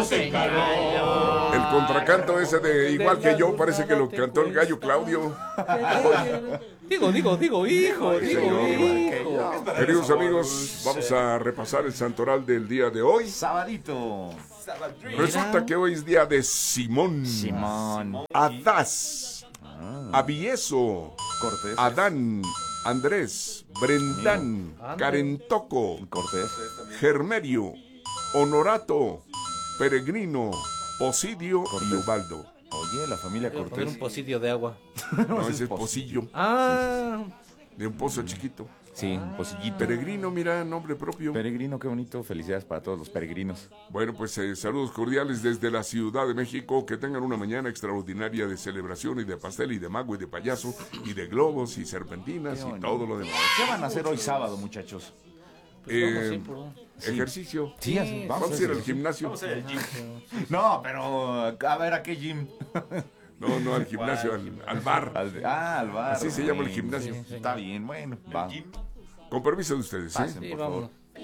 El contracanto ese de igual que yo, parece que lo cantó el gallo Claudio. Hijo. Queridos amigos, vamos a repasar el santoral del día de hoy. Sabadito. Resulta que hoy es día de Simón, Adás, Abieso, Cortés. Adán, Andrés, Brendán, Carentoco, Cortés. Germerio, Honorato, Peregrino, Posidio y Ubaldo. Oye, la familia Poner Cortés. un pocillo de agua. No, ese es Pocillo, Ah, de un pozo chiquito. Sí, pocillito. Peregrino, mira, nombre propio. Peregrino, qué bonito. Felicidades para todos los peregrinos. Bueno, pues saludos cordiales desde la Ciudad de México. Que tengan una mañana extraordinaria de celebración y de pastel y de mago y de payaso y de globos y serpentinas y todo lo demás. ¿Qué van a hacer hoy sábado, muchachos? pues vamos a ir por un... Ejercicio. Sí, Vamos a ir al gimnasio. No, pero a ver, ¿a qué gym? No, al gimnasio, al bar. Al bar. Así se llama el gimnasio. Está bien, bueno. Va. Con permiso de ustedes. Pasen, Sí, por vámonos. favor.